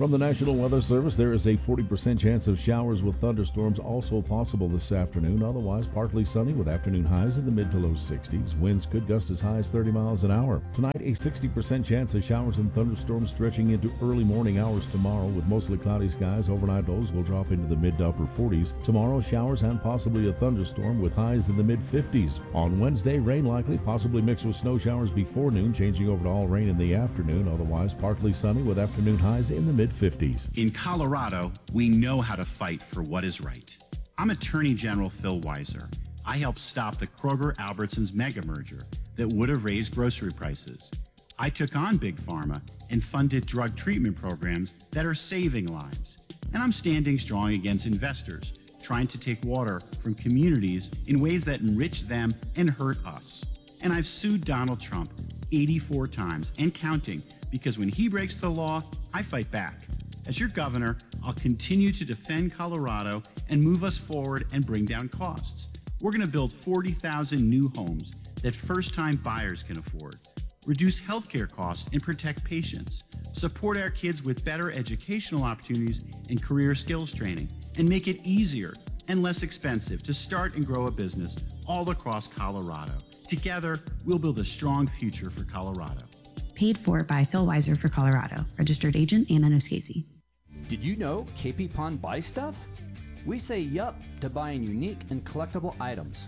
From the National Weather Service, there is a 40% chance of showers with thunderstorms also possible this afternoon. Otherwise, partly sunny with afternoon highs in the mid to low 60s. Winds could gust as high as 30 miles an hour. Tonight, a 60% chance of showers and thunderstorms stretching into early morning hours tomorrow with mostly cloudy skies. Overnight lows will drop into the mid to upper 40s. Tomorrow, showers and possibly a thunderstorm with highs in the mid 50s. On Wednesday, rain likely, possibly mixed with snow showers before noon, changing over to all rain in the afternoon. Otherwise, partly sunny with afternoon highs in the mid 50s. In Colorado, we know how to fight for what is right. I'm Attorney General Phil Weiser. I helped stop the Kroger-Albertsons mega merger that would have raised grocery prices. I took on Big Pharma and funded drug treatment programs that are saving lives. And I'm standing strong against investors trying to take water from communities in ways that enrich them and hurt us. And I've sued Donald Trump 84 times and counting, because when he breaks the law, I fight back. As your governor, I'll continue to defend Colorado and move us forward and bring down costs. We're going to build 40,000 new homes that first-time buyers can afford, reduce healthcare costs and protect patients, support our kids with better educational opportunities and career skills training, and make it easier and less expensive to start and grow a business all across Colorado. Together, we'll build a strong future for Colorado. Paid for by Phil Weiser for Colorado. Registered agent Anna Noscasi. Did you know KP Pawn buys stuff? We say yup to buying unique and collectible items.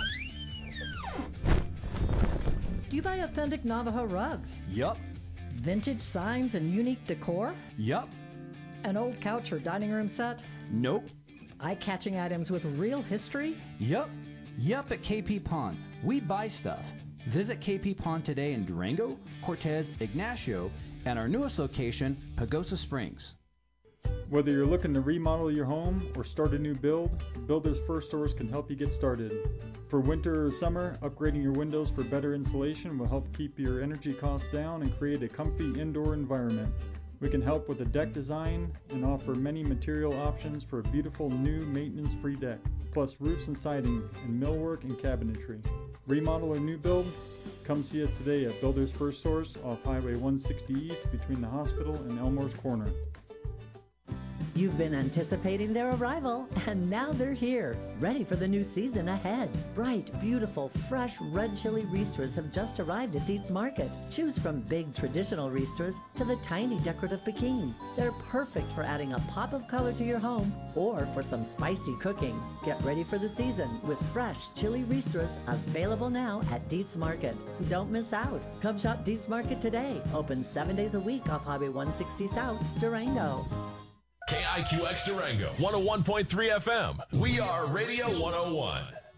Do you buy authentic Navajo rugs? Yup. Vintage signs and unique decor? Yup. An old couch or dining room set? Nope. Eye-catching items with real history? Yup. Yup at KP Pawn. We buy stuff. Visit KP Pawn today in Durango, Cortez, Ignacio, and our newest location, Pagosa Springs. Whether you're looking to remodel your home or start a new build, Builders First Source can help you get started. For winter or summer, upgrading your windows for better insulation will help keep your energy costs down and create a comfy indoor environment. We can help with a deck design and offer many material options for a beautiful new maintenance-free deck, plus roofs and siding and millwork and cabinetry. Remodel or new build? Come see us today at Builders First Source off Highway 160 East between the hospital and Elmore's Corner. You've been anticipating their arrival, and now they're here, ready for the new season ahead. Bright, beautiful, fresh red chili Riestras have just arrived at Dietz Market. Choose from big traditional Riestras to the tiny decorative Pekin. They're perfect for adding a pop of color to your home or for some spicy cooking. Get ready for the season with fresh chili Riestras available now at Dietz Market. Don't miss out. Come shop Dietz Market today. Open 7 days a week off Highway 160 South, Durango. KIQX Durango, 101.3 FM. We are Radio 101.